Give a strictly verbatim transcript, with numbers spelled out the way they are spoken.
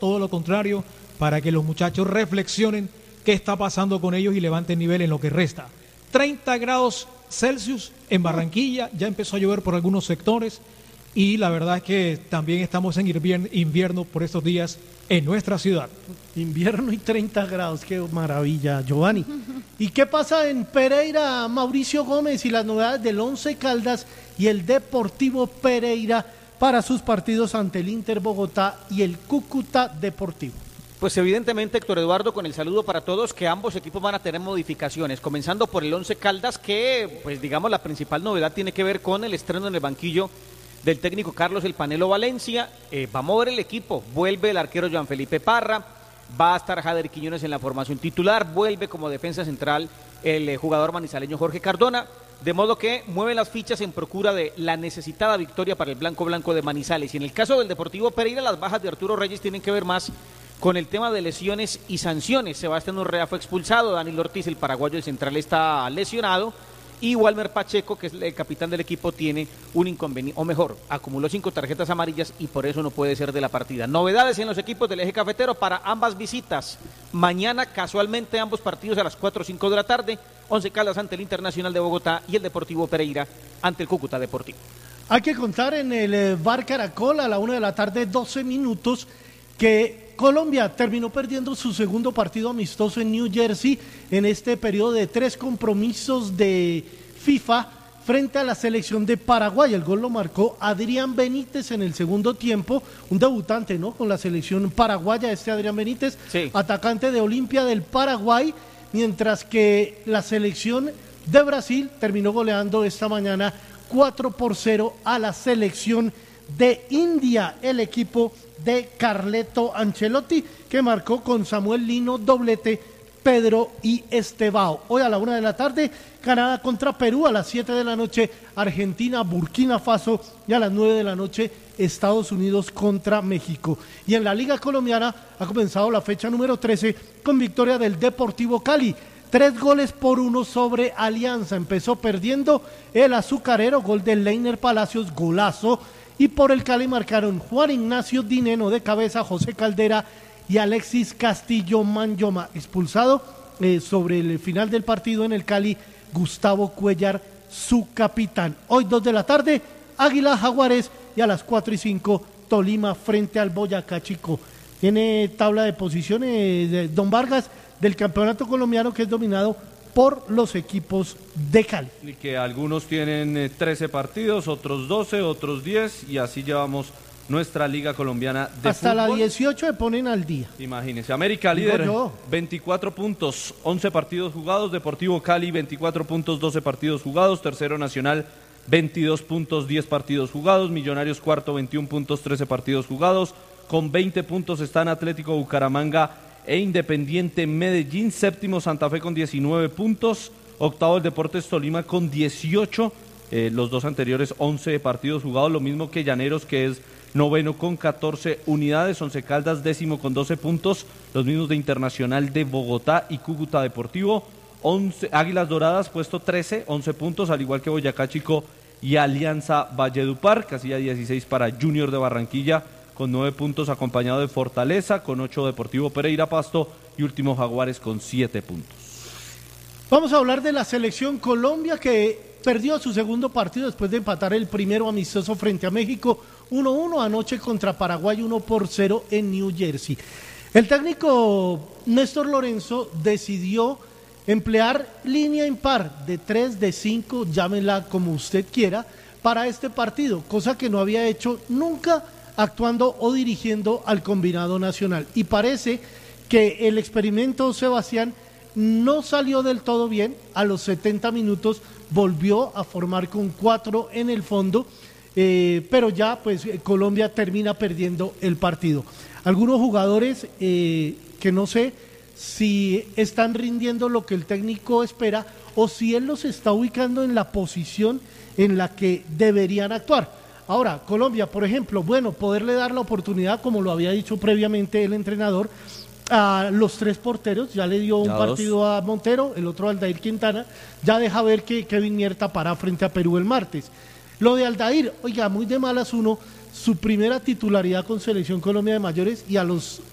todo lo contrario, para que los muchachos reflexionen qué está pasando con ellos y levanten nivel en lo que resta. treinta grados Celsius en Barranquilla, ya empezó a llover por algunos sectores y la verdad es que también estamos en invierno por estos días en nuestra ciudad. Invierno y treinta grados, qué maravilla, Giovanni. ¿Y qué pasa en Pereira, Mauricio Gómez, y las novedades del Once Caldas y el Deportivo Pereira para sus partidos ante el Inter Bogotá y el Cúcuta Deportivo? Pues evidentemente, Héctor Eduardo, con el saludo para todos, que ambos equipos van a tener modificaciones, comenzando por el Once Caldas, que pues digamos la principal novedad tiene que ver con el estreno en el banquillo del técnico Carlos El Panelo Valencia. Eh, va a mover el equipo, vuelve el arquero Joan Felipe Parra, va a estar Jader Quiñones en la formación titular, vuelve como defensa central el eh, jugador manizaleño Jorge Cardona, de modo que mueve las fichas en procura de la necesitada victoria para el blanco blanco de Manizales. Y en el caso del Deportivo Pereira, las bajas de Arturo Reyes tienen que ver más con el tema de lesiones y sanciones. Sebastián Urrea fue expulsado, Daniel Ortiz, el paraguayo del central, está lesionado, y Walmer Pacheco, que es el capitán del equipo, tiene un inconveniente, o mejor, acumuló cinco tarjetas amarillas y por eso no puede ser de la partida. Novedades en los equipos del eje cafetero para ambas visitas. Mañana, casualmente, ambos partidos a las cuatro o cinco de la tarde, Once Caldas ante el Internacional de Bogotá y el Deportivo Pereira ante el Cúcuta Deportivo. Hay que contar en el Bar Caracol a la una de la tarde, doce minutos, que Colombia terminó perdiendo su segundo partido amistoso en New Jersey en este periodo de tres compromisos de FIFA frente a la selección de Paraguay. El gol lo marcó Adrián Benítez en el segundo tiempo, un debutante, ¿no?, con la selección paraguaya, este Adrián Benítez, sí, atacante de Olimpia del Paraguay, mientras que la selección de Brasil terminó goleando esta mañana cuatro por cero a la selección de India, el equipo de Carleto Ancelotti, que marcó con Samuel Lino, doblete, Pedro y Estebao. Hoy a la una de la tarde, Canadá contra Perú, a las siete de la noche, Argentina, Burkina Faso, y a las nueve de la noche, Estados Unidos contra México. Y en la Liga Colombiana ha comenzado la fecha número trece con victoria del Deportivo Cali, tres goles por uno sobre Alianza. Empezó perdiendo el azucarero, gol de Leiner Palacios, golazo, y por el Cali marcaron Juan Ignacio Dineno de cabeza, José Caldera y Alexis Castillo Manyoma. Expulsado eh, sobre el final del partido en el Cali, Gustavo Cuellar, su capitán. Hoy dos de la tarde, Águilas Jaguares, y a las cuatro y cinco, Tolima frente al Boyacá Chico. Tiene tabla de posiciones de Don Vargas del campeonato colombiano, que es dominado por los equipos de Cali. Y que algunos tienen eh, trece partidos, otros doce, otros diez, y así llevamos nuestra Liga Colombiana de Hasta fútbol. la dieciocho se ponen al día. Imagínense, América líder, veinticuatro puntos, once partidos jugados, Deportivo Cali veinticuatro puntos, doce partidos jugados, tercero Nacional veintidós puntos, diez partidos jugados, Millonarios cuarto, veintiún puntos, trece partidos jugados, con veinte puntos están Atlético Bucaramanga e Independiente Medellín, séptimo Santa Fe con diecinueve puntos, octavo el Deportes Tolima con dieciocho, eh, los dos anteriores once partidos jugados, lo mismo que Llaneros, que es noveno con catorce unidades, Once Caldas décimo con doce puntos, los mismos de Internacional de Bogotá y Cúcuta Deportivo, once, Águilas Doradas puesto trece, once puntos, al igual que Boyacá Chico y Alianza Valledupar, casilla dieciséis para Junior de Barranquilla, con nueve puntos, acompañado de Fortaleza, con ocho Deportivo Pereira Pasto, y último Jaguares con siete puntos. Vamos a hablar de la selección Colombia, que perdió su segundo partido después de empatar el primero amistoso frente a México, uno uno, anoche contra Paraguay, uno por cero en New Jersey. El técnico Néstor Lorenzo decidió emplear línea impar de tres, de cinco, llámenla como usted quiera, para este partido, cosa que no había hecho nunca actuando o dirigiendo al combinado nacional. Y parece que el experimento, Sebastián, no salió del todo bien. A los setenta minutos volvió a formar con cuatro en el fondo, eh, pero ya pues Colombia termina perdiendo el partido. Algunos jugadores eh, que no sé si están rindiendo lo que el técnico espera o si él los está ubicando en la posición en la que deberían actuar. Ahora, Colombia, por ejemplo, bueno, poderle dar la oportunidad, como lo había dicho previamente el entrenador, a los tres porteros, ya le dio un ya partido dos. a Montero, el otro a Aldair Quintana, ya deja ver que Kevin Mier tapará frente a Perú el martes. Lo de Aldair, oiga, muy de malas uno, su primera titularidad con Selección Colombia de mayores, y a los